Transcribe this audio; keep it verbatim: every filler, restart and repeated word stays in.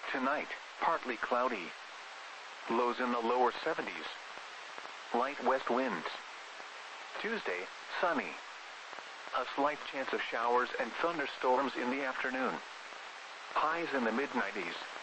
Tonight, partly cloudy. Lows in the lower seventies. Light west winds. Tuesday, sunny. A slight chance of showers and thunderstorms in the afternoon. Highs in the mid nineties.